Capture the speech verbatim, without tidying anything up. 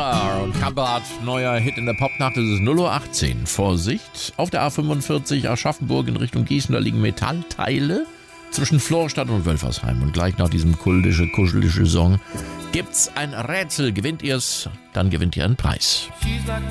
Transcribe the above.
Clara und Kabaret, neuer Hit in der Popnacht, es ist null Uhr achtzehn. Vorsicht, auf der A fünfundvierzig Aschaffenburg in Richtung Gießen, da liegen Metallteile zwischen Florstadt und Wölfersheim. Und gleich nach diesem kultische, kuschelige Song gibt's ein Rätsel. Gewinnt ihr's, dann gewinnt ihr einen Preis. She's like